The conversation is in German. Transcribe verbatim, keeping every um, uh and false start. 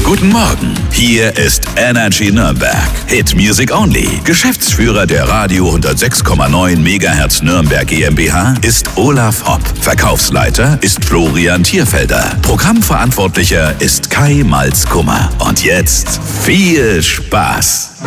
Guten Morgen, hier ist Energy Nürnberg. Hit Music Only. Geschäftsführer der Radio hundertsechs Komma neun Megahertz Nürnberg GmbH ist Olaf Hopp. Verkaufsleiter ist Florian Thierfelder. Programmverantwortlicher ist Kai Malzkummer. Und jetzt viel Spaß.